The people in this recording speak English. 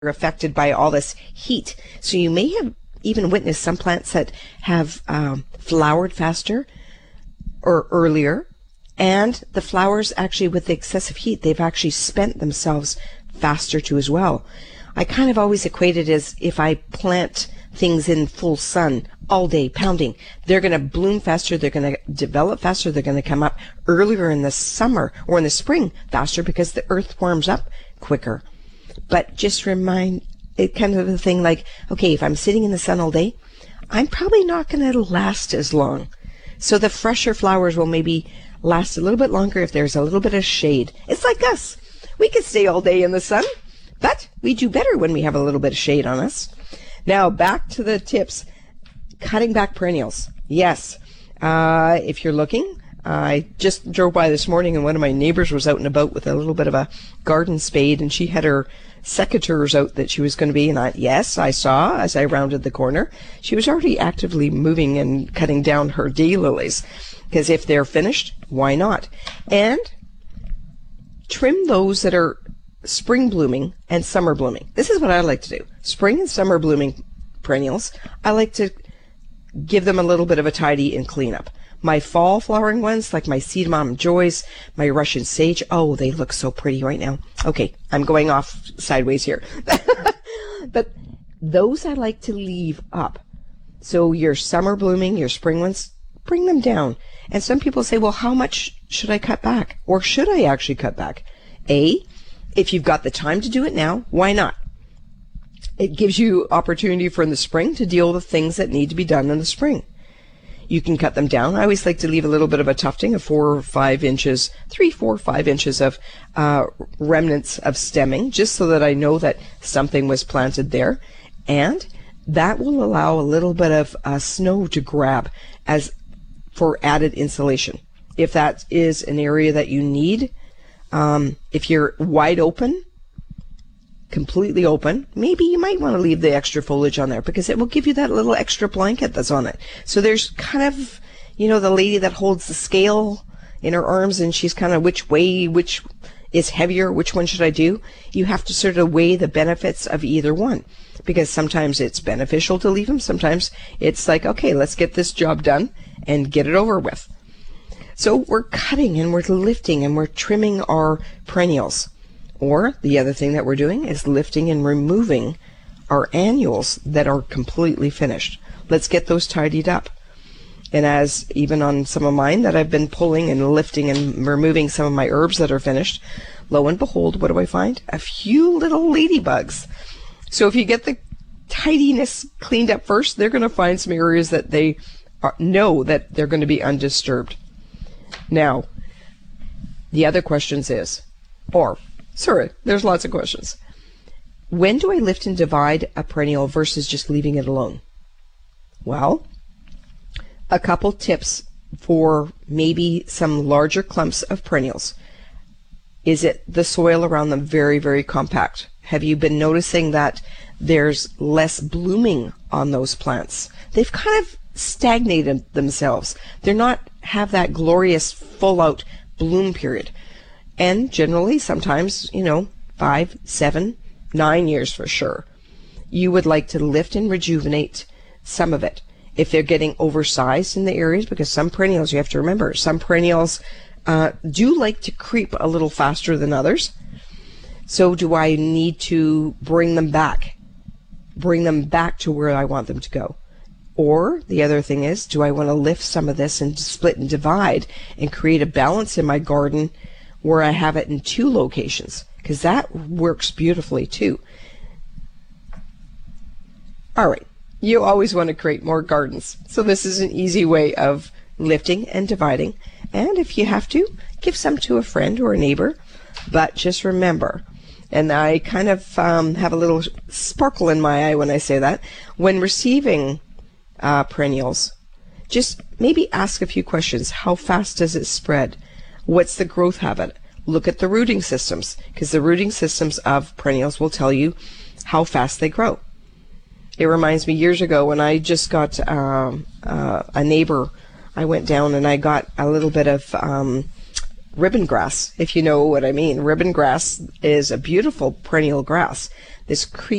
affected by all this heat. So you may have even witnessed some plants that have flowered faster or earlier, and the flowers actually, with the excessive heat, they've actually spent themselves faster too as well. I kind of always equate it as if I plant things in full sun all day, pounding, they're going to bloom faster, they're going to develop faster, they're going to come up earlier in the summer or in the spring faster because the earth warms up quicker. But just remind it kind of the thing like, okay, if I'm sitting in the sun all day, I'm probably not going to last as long. So the fresher flowers will maybe last a little bit longer if there's a little bit of shade. It's like us. We could stay all day in the sun, but we do better when we have a little bit of shade on us. Now, back to the tips. Cutting back perennials. Yes. If you're looking, I just drove by this morning and one of my neighbors was out and about with a little bit of a garden spade, and she had her secateurs out that she was going to be. And I saw as I rounded the corner, she was already actively moving and cutting down her daylilies. Because if they're finished, why not? And trim those that are spring blooming and summer blooming. This is what I like to do. Spring and summer blooming perennials, I like to give them a little bit of a tidy and clean up. My fall flowering ones, like my Sedumum joys, my Russian sage, oh, they look so pretty right now. Okay, I'm going off sideways here. But those I like to leave up. So your summer blooming, your spring ones, bring them down. And some people say, well, how much should I cut back? Or should I actually cut back? If you've got the time to do it now, why not? It gives you opportunity for in the spring to deal with things that need to be done in the spring. You can cut them down. I always like to leave a little bit of a tufting of 4 or 5 inches, 3, 4, 5 inches of remnants of stemming, just so that I know that something was planted there. And that will allow a little bit of snow to grab as for added insulation. If that is an area that you need, if you're wide open, completely open, maybe you might want to leave the extra foliage on there because it will give you that little extra blanket that's on it. So there's kind of, the lady that holds the scale in her arms and she's kind of which is heavier, which one should I do? You have to sort of weigh the benefits of either one because sometimes it's beneficial to leave them. Sometimes it's like, okay, let's get this job done and get it over with. So we're cutting and we're lifting and we're trimming our perennials. Or the other thing that we're doing is lifting and removing our annuals that are completely finished. Let's get those tidied up. And as even on some of mine that I've been pulling and lifting and removing some of my herbs that are finished, lo and behold, what do I find? A few little ladybugs. So if you get the tidiness cleaned up first, they're going to find some areas that they know that they're going to be undisturbed. Now, the other questions is, there's lots of questions. When do I lift and divide a perennial versus just leaving it alone? Well, a couple tips for maybe some larger clumps of perennials. Is it the soil around them very, very compact? Have you been noticing that there's less blooming on those plants? They've kind of stagnated themselves. They're not have that glorious full out bloom period. And generally, sometimes, 5, 7, 9 years for sure. You would like to lift and rejuvenate some of it. If they're getting oversized in the areas, because some perennials, you have to remember, some perennials do like to creep a little faster than others. So do I need to bring them back to where I want them to go? Or the other thing is, do I want to lift some of this and split and divide and create a balance in my garden where I have it in 2 locations, because that works beautifully too. All right, you always want to create more gardens, so this is an easy way of lifting and dividing. And if you have to, give some to a friend or a neighbor. But just remember, and I kind of have a little sparkle in my eye when I say that, when receiving perennials, just maybe ask a few questions. How fast does it spread? What's the growth habit? Look at the rooting systems, because the rooting systems of perennials will tell you how fast they grow. It reminds me years ago when I just got a neighbor, I went down and I got a little bit of ribbon grass, if you know what I mean. Ribbon grass is a beautiful perennial grass this